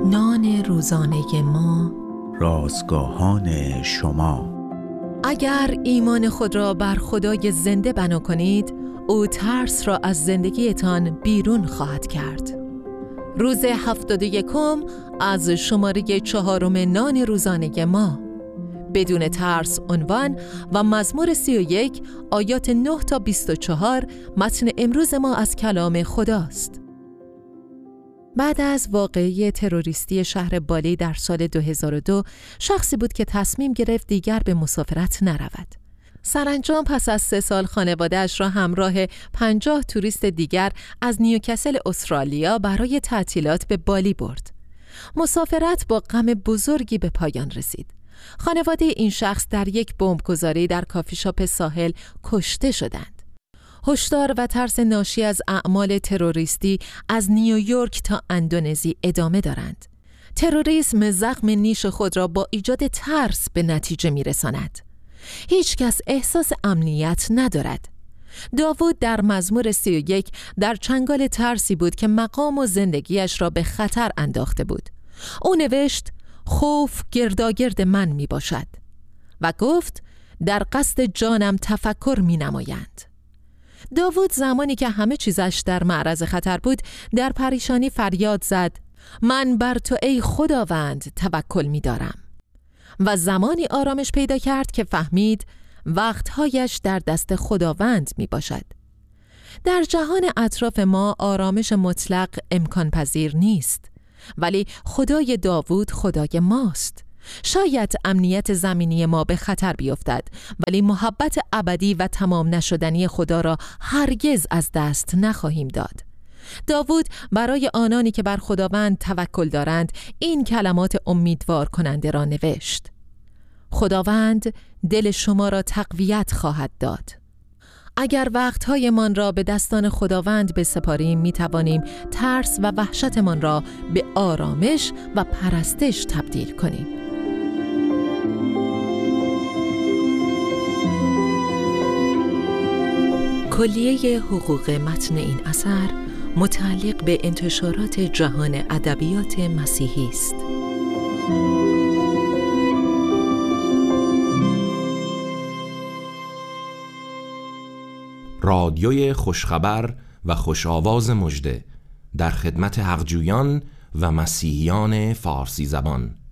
نان روزانه ما، رازگاهان شما. اگر ایمان خود را بر خدای زنده بنا کنید، او ترس را از زندگیتان بیرون خواهد کرد. روز 71 از شماره 4 نان روزانه ما، بدون ترس عنوان و مزمور 31 آیات 9 تا 24 متن امروز ما از کلام خداست. بعد از واقعه تروریستی شهر بالی در سال 2002 شخصی بود که تصمیم گرفت دیگر به مسافرت نرود. سرانجام پس از 3 سال خانواده‌اش را همراه 50 توریست دیگر از نیوکاسل استرالیا برای تعطیلات به بالی برد. مسافرت با غم بزرگی به پایان رسید. خانواده این شخص در یک بمبگذاری در کافی شاپ ساحل کشته شدند. هشدار و ترس ناشی از اعمال تروریستی از نیویورک تا اندونزی ادامه دارند. تروریسم زخم نیش خود را با ایجاد ترس به نتیجه می‌رساند. هیچ کس احساس امنیت ندارد. داوود در مزمور 31 در چنگال ترسی بود که مقام و زندگیش را به خطر انداخته بود. او نوشت: خوف گرداگرد من می باشد و گفت در قصد جانم تفکر می نمایند. داوود زمانی که همه چیزش در معرض خطر بود در پریشانی فریاد زد: من بر تو ای خداوند توکل می دارم. و زمانی آرامش پیدا کرد که فهمید وقتهایش در دست خداوند می باشد. در جهان اطراف ما آرامش مطلق امکان پذیر نیست، ولی خدای داوود خدای ماست. شاید امنیت زمینی ما به خطر بیفتد، ولی محبت ابدی و تمام نشدنی خدا را هرگز از دست نخواهیم داد. داوود برای آنانی که بر خداوند توکل دارند این کلمات امیدوار کننده را نوشت: خداوند دل شما را تقویت خواهد داد. اگر وقتهایمان را به دستان خداوند بسپاریم می توانیم ترس و وحشتمان را به آرامش و پرستش تبدیل کنیم. کلیه حقوق متن این اثر متعلق به انتشارات جهان ادبیات مسیحی است. رادیوی خوشخبر و خوشآواز مژده در خدمت حقجویان و مسیحیان فارسی زبان.